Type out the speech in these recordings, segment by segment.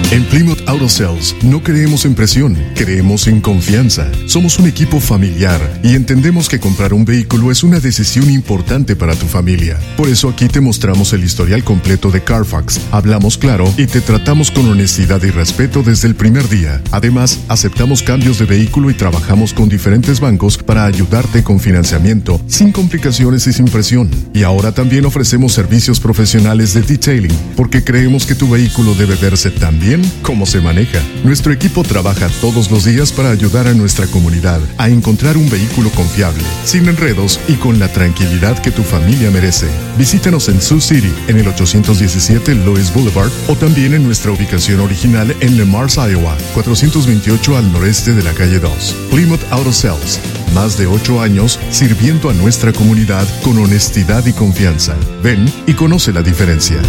En Plymouth Auto Sales no creemos en presión, creemos en confianza. Somos un equipo familiar y entendemos que comprar un vehículo es una decisión importante para tu familia. Por eso aquí te mostramos el historial completo de Carfax, hablamos claro y te tratamos con honestidad y respeto desde el primer día. Además, aceptamos cambios de vehículo y trabajamos con diferentes bancos para ayudarte con financiamiento, sin complicaciones y sin presión. Y ahora también ofrecemos servicios profesionales de detailing, porque creemos que tu vehículo debe verse tan bien como se maneja. Nuestro equipo trabaja todos los días para ayudar a nuestra comunidad a encontrar un vehículo confiable, sin enredos y con la tranquilidad que tu familia merece. Visítanos en Sioux City, en el 817 Lois Boulevard, o también en nuestra ubicación original en Le Mars, Iowa, 428 al noreste de la calle 2. Plymouth Auto Sales, más de 8 años sirviendo a nuestra comunidad con honestidad y confianza. Ven y conoce la diferencia.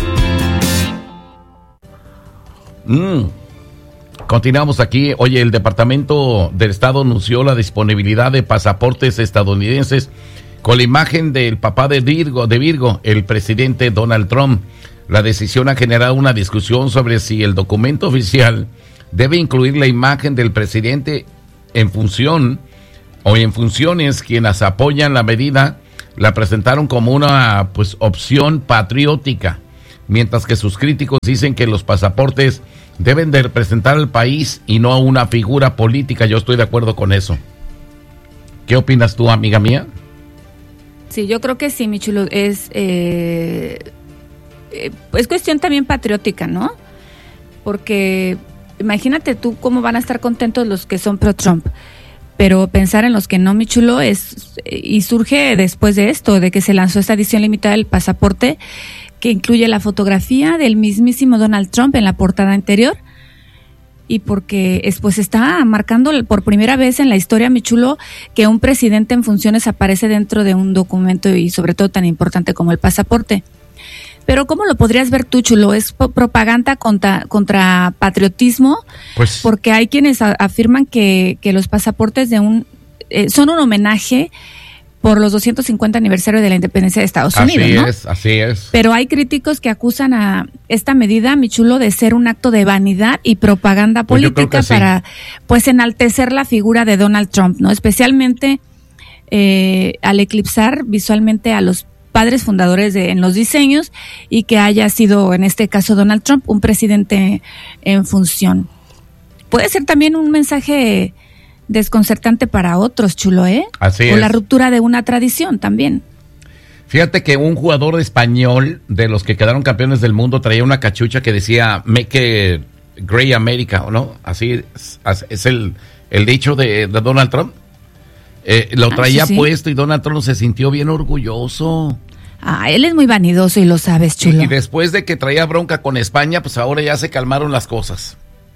Continuamos aquí. Oye, el Departamento del Estado anunció la disponibilidad de pasaportes estadounidenses con la imagen del papá de Virgo, el presidente Donald Trump. La decisión ha generado una discusión sobre si el documento oficial debe incluir la imagen del presidente en función o en funciones. Quienes apoyan la medida la presentaron como una opción patriótica, mientras que sus críticos dicen que los pasaportes deben de representar al país y no a una figura política. Yo estoy de acuerdo con eso. ¿Qué opinas tú, amiga mía? Sí, yo creo que sí, mi chulo. Es cuestión también patriótica, ¿no? Porque imagínate tú cómo van a estar contentos los que son pro-Trump. Pero pensar en los que no, mi chulo, y surge después de esto, de que se lanzó esta edición limitada del pasaporte, que incluye la fotografía del mismísimo Donald Trump en la portada anterior, y porque está marcando por primera vez en la historia, mi chulo, que un presidente en funciones aparece dentro de un documento y sobre todo tan importante como el pasaporte. Pero ¿cómo lo podrías ver tú, chulo? ¿Es propaganda contra patriotismo? Pues, porque hay quienes afirman que los pasaportes son un homenaje por los 250 aniversario de la independencia de Estados Unidos, ¿no? Así es. Pero hay críticos que acusan a esta medida, mi chulo, de ser un acto de vanidad y propaganda política para, enaltecer la figura de Donald Trump, ¿no? Especialmente al eclipsar visualmente a los padres fundadores en los diseños, y que haya sido, en este caso, Donald Trump, un presidente en función. Puede ser también un mensaje desconcertante para otros, chulo, ¿eh? Así es. O la ruptura de una tradición también. Fíjate que un jugador español de los que quedaron campeones del mundo traía una cachucha que decía "Make Great America", ¿no? Así es el dicho de Donald Trump. Lo traía puesto y Donald Trump se sintió bien orgulloso. Él es muy vanidoso y lo sabes, chulo. Y después de que traía bronca con España, pues ahora ya se calmaron las cosas.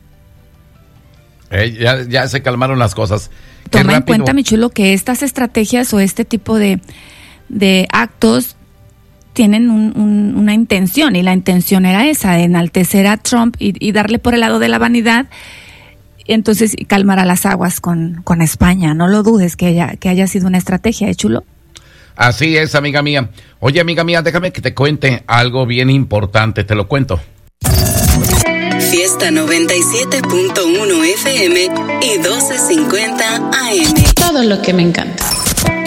Ya se calmaron las cosas. Toma en cuenta, mi chulo, que estas estrategias o este tipo de actos tienen una intención, y la intención era esa, de enaltecer a Trump y darle por el lado de la vanidad, entonces calmar a las aguas con España. No lo dudes que haya sido una estrategia, chulo. Así es, amiga mía. Oye, amiga mía, déjame que te cuente algo bien importante, te lo cuento. Fiesta 97.1 FM y 1250 AM. Todo lo que me encanta.